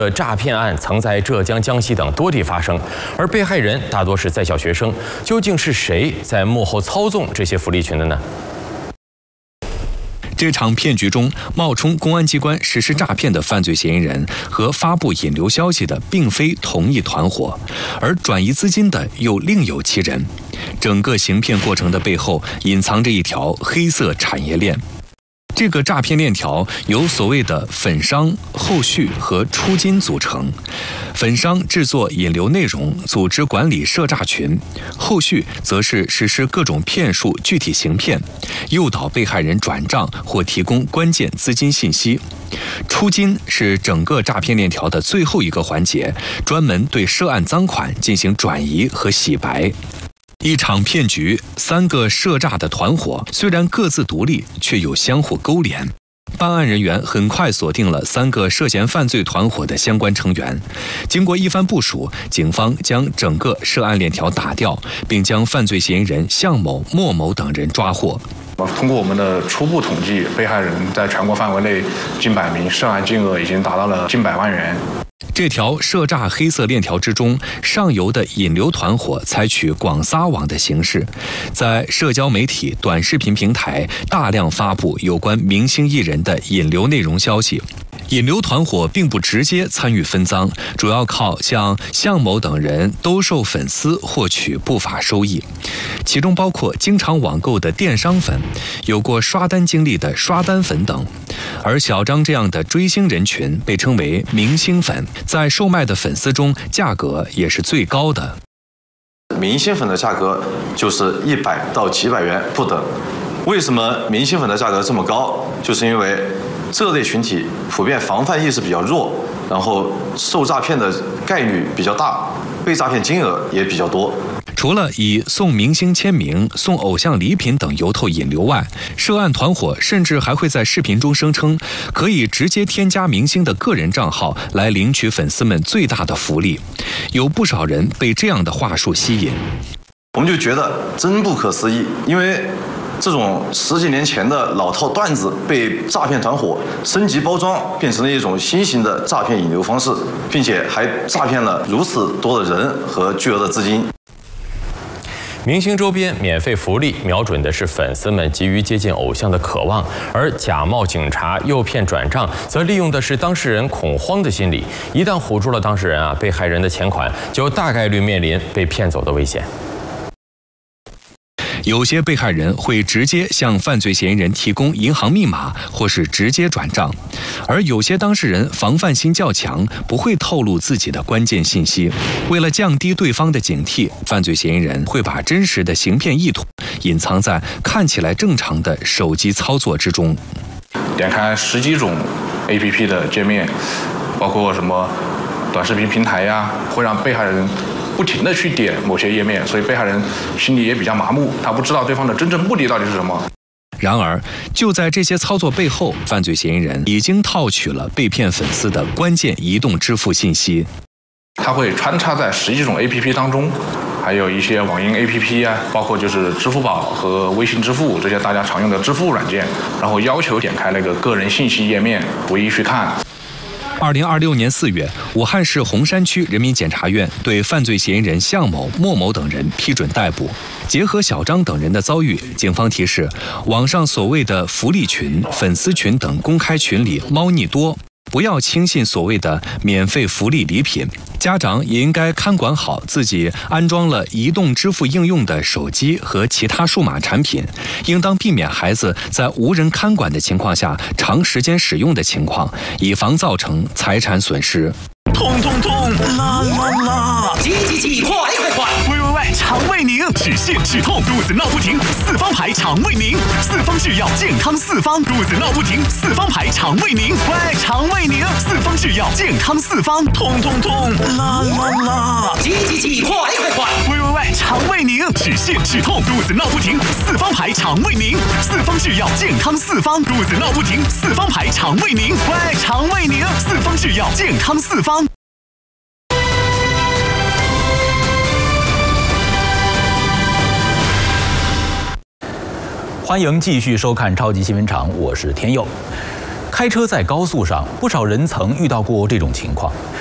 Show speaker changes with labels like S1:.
S1: 诈骗案曾在浙江、江西等多地发生，而被害人大多是在校学生。究竟是谁在幕后操纵这些福利群的呢？
S2: 这场骗局中，冒充公安机关实施诈骗的犯罪嫌疑人和发布引流消息的并非同一团伙，而转移资金的又另有其人。整个行骗过程的背后隐藏着一条黑色产业链。这个诈骗链条由所谓的粉商、后续和出金组成。粉商制作引流内容，组织管理涉诈群；后续则是实施各种骗术具体行骗，诱导被害人转账或提供关键资金信息。出金是整个诈骗链条的最后一个环节，专门对涉案赃款进行转移和洗白。一场骗局，3个涉诈的团伙虽然各自独立，却又相互勾连。办案人员很快锁定了3个涉嫌犯罪团伙的相关成员。经过一番部署，警方将整个涉案链条打掉，并将犯罪嫌疑人向某、莫某等人抓获。
S3: 通过我们的初步统计，被害人在全国范围内近百名，涉案金额已经达到了近100万元。
S2: 这条涉诈黑色链条之中，上游的引流团伙采取广撒网的形式，在社交媒体、短视频平台大量发布有关明星艺人的引流内容消息。引流团伙并不直接参与分赃，主要靠向向某等人兜售粉丝获取不法收益，其中包括经常网购的电商粉、有过刷单经历的刷单粉等。而小张这样的追星人群被称为明星粉，在售卖的粉丝中价格也是最高的。
S4: 明星粉的价格就是100到几百元不等。为什么明星粉的价格这么高？就是因为这类群体普遍防范意识比较弱，然后受诈骗的概率比较大，被诈骗金额也比较多。
S2: 除了以送明星签名、送偶像礼品等由头引流外，涉案团伙甚至还会在视频中声称可以直接添加明星的个人账号来领取粉丝们最大的福利。有不少人被这样的话术吸引，
S4: 我们就觉得真不可思议，因为这种10几年前的老套段子被诈骗团伙升级包装，变成了一种新型的诈骗引流方式，并且还诈骗了如此多的人和巨额的资金。
S1: 明星周边免费福利瞄准的是粉丝们急于接近偶像的渴望，而假冒警察诱骗转账则利用的是当事人恐慌的心理。一旦唬住了当事人被害人的钱款就大概率面临被骗走的危险。
S2: 有些被害人会直接向犯罪嫌疑人提供银行密码，或是直接转账，而有些当事人防范心较强，不会透露自己的关键信息。为了降低对方的警惕，犯罪嫌疑人会把真实的行骗意图隐藏在看起来正常的手机操作之中。
S3: 点开10几种 APP 的界面，包括什么短视频平台呀，会让被害人不停地去点某些页面，所以被害人心里也比较麻木，他不知道对方的真正目的到底是什么。
S2: 然而，就在这些操作背后，犯罪嫌疑人已经套取了被骗粉丝的关键移动支付信息。
S3: 他会穿插在10几种 APP 当中，还有一些网银 APP 啊，包括就是支付宝和微信支付这些大家常用的支付软件，然后要求点开那个个人信息页面，不宜去看。
S2: 2026年4月，武汉市洪山区人民检察院对犯罪嫌疑人向某、莫某等人批准逮捕。结合小张等人的遭遇，警方提示，网上所谓的福利群、粉丝群等公开群里猫腻多，不要轻信所谓的免费福利礼品。家长也应该看管好自己安装了移动支付应用的手机和其他数码产品，应当避免孩子在无人看管的情况下长时间使用的情况，以防造成财产损失。
S5: 痛痛痛，啦啦啦！
S6: 急急急，快快快！
S5: 喂，肠胃宁，止泻止痛，肚子闹不停，4方牌肠胃宁，4方制药健康4方，肚子闹不停，4方牌肠胃宁，喂，肠胃宁，4方制药健康4方，痛痛痛，啦啦啦！
S6: 急急急，快快快！
S5: 喂，肠胃宁，止泻止痛，肚子闹不停，4方牌肠胃宁，4方制药健康4方，肚子闹不停，4方牌肠胃宁，喂，肠胃宁，4方制药健康4方。
S7: 欢迎继续收看超级新闻场，我是天佑。 开车在高速上，不少人曾遇到过这种情况。